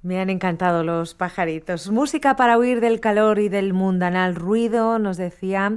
Me han encantado los pajaritos. Música para huir del calor y del mundanal ruido, nos decía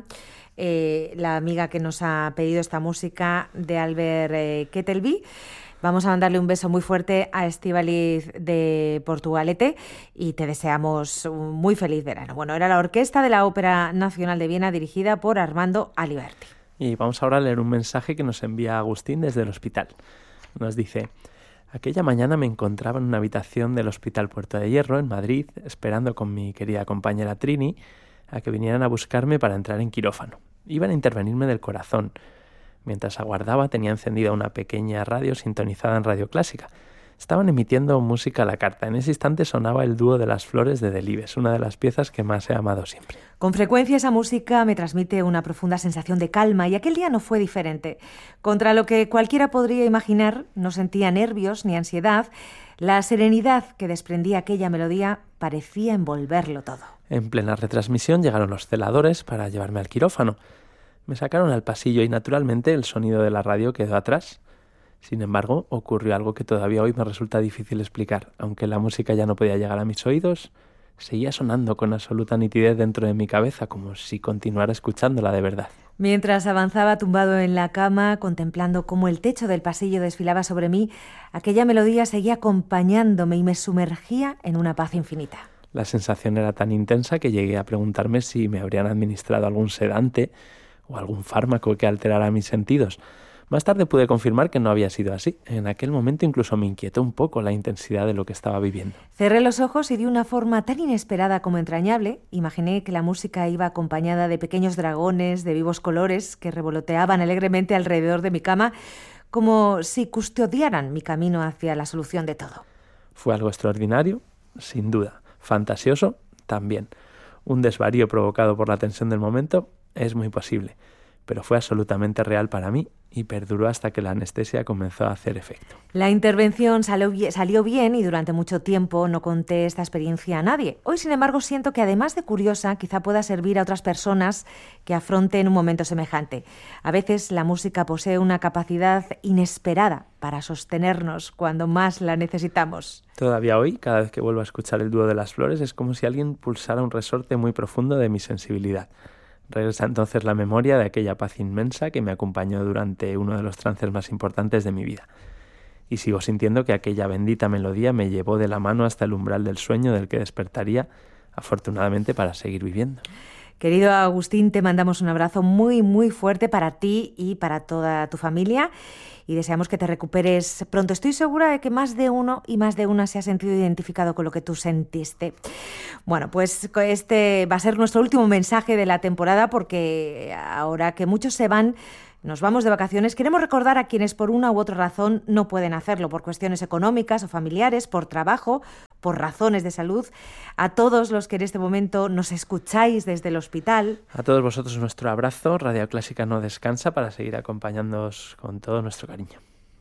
la amiga que nos ha pedido esta música de Albert Kettelby. Vamos a mandarle un beso muy fuerte a Estíbaliz de Portugalete y te deseamos un muy feliz verano. Bueno, era la orquesta de la Ópera Nacional de Viena dirigida por Armando Aliberti. Y vamos ahora a leer un mensaje que nos envía Agustín desde el hospital. Nos dice: aquella mañana me encontraba en una habitación del Hospital Puerto de Hierro, en Madrid, esperando con mi querida compañera Trini a que vinieran a buscarme para entrar en quirófano. Iban a intervenirme del corazón. Mientras aguardaba tenía encendida una pequeña radio sintonizada en Radio Clásica. Estaban emitiendo música a la carta. En ese instante sonaba el dúo de las flores de Delibes, una de las piezas que más he amado siempre. Con frecuencia esa música me transmite una profunda sensación de calma y aquel día no fue diferente. Contra lo que cualquiera podría imaginar, no sentía nervios ni ansiedad. La serenidad que desprendía aquella melodía parecía envolverlo todo. En plena retransmisión llegaron los celadores para llevarme al quirófano. Me sacaron al pasillo y naturalmente el sonido de la radio quedó atrás. Sin embargo, ocurrió algo que todavía hoy me resulta difícil explicar. Aunque la música ya no podía llegar a mis oídos, seguía sonando con absoluta nitidez dentro de mi cabeza, como si continuara escuchándola de verdad. Mientras avanzaba tumbado en la cama, contemplando cómo el techo del pasillo desfilaba sobre mí, aquella melodía seguía acompañándome y me sumergía en una paz infinita. La sensación era tan intensa que llegué a preguntarme si me habrían administrado algún sedante o algún fármaco que alterara mis sentidos. Más tarde pude confirmar que no había sido así. En aquel momento incluso me inquietó un poco la intensidad de lo que estaba viviendo. Cerré los ojos y de una forma tan inesperada como entrañable, imaginé que la música iba acompañada de pequeños dragones de vivos colores que revoloteaban alegremente alrededor de mi cama, como si custodiaran mi camino hacia la solución de todo. Fue algo extraordinario, sin duda. Fantasioso, también. Un desvarío provocado por la tensión del momento, es muy posible. Pero fue absolutamente real para mí y perduró hasta que la anestesia comenzó a hacer efecto. La intervención salió bien y durante mucho tiempo no conté esta experiencia a nadie. Hoy, sin embargo, siento que además de curiosa, quizá pueda servir a otras personas que afronten un momento semejante. A veces la música posee una capacidad inesperada para sostenernos cuando más la necesitamos. Todavía hoy, cada vez que vuelvo a escuchar el dúo de las flores, es como si alguien pulsara un resorte muy profundo de mi sensibilidad. Regresa entonces la memoria de aquella paz inmensa que me acompañó durante uno de los trances más importantes de mi vida. Y sigo sintiendo que aquella bendita melodía me llevó de la mano hasta el umbral del sueño del que despertaría, afortunadamente, para seguir viviendo. Querido Agustín, te mandamos un abrazo muy, muy fuerte para ti y para toda tu familia y deseamos que te recuperes pronto. Estoy segura de que más de uno y más de una se ha sentido identificado con lo que tú sentiste. Bueno, pues este va a ser nuestro último mensaje de la temporada porque ahora que muchos se van, nos vamos de vacaciones, queremos recordar a quienes por una u otra razón no pueden hacerlo, por cuestiones económicas o familiares, por trabajo, por razones de salud, a todos los que en este momento nos escucháis desde el hospital. A todos vosotros nuestro abrazo. Radio Clásica no descansa para seguir acompañándoos con todo nuestro cariño.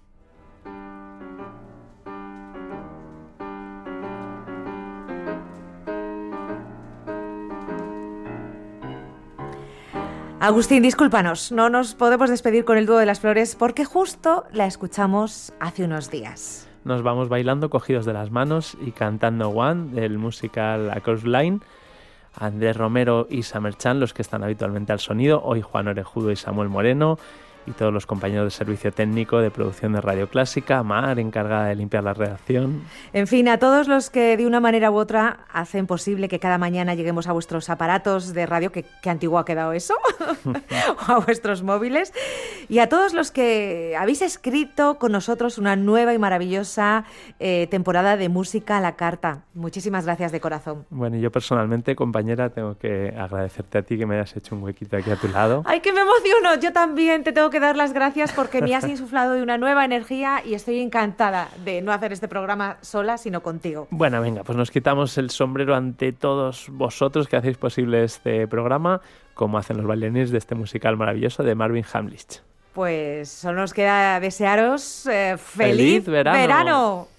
Agustín, discúlpanos, no nos podemos despedir con el dúo de las flores porque justo la escuchamos hace unos días. Nos vamos bailando cogidos de las manos y cantando One del musical Across Line. Andrés Romero y Samer Chan, los que están habitualmente al sonido. Hoy Juan Orejudo y Samuel Moreno. Y todos los compañeros de servicio técnico de producción de Radio Clásica, Mar, encargada de limpiar la redacción. En fin, a todos los que de una manera u otra hacen posible que cada mañana lleguemos a vuestros aparatos de radio, que antiguo ha quedado eso, o a vuestros móviles, y a todos los que habéis escrito con nosotros una nueva y maravillosa temporada de música a la carta. Muchísimas gracias de corazón. Bueno, y yo personalmente, compañera, tengo que agradecerte a ti que me hayas hecho un huequito aquí a tu lado. ¡Ay, que me emociono! Yo también te tengo que dar las gracias porque me has insuflado de una nueva energía y estoy encantada de no hacer este programa sola, sino contigo. Bueno, venga, pues nos quitamos el sombrero ante todos vosotros que hacéis posible este programa, como hacen los bailarines de este musical maravilloso de Marvin Hamlisch. Pues solo nos queda desearos feliz verano.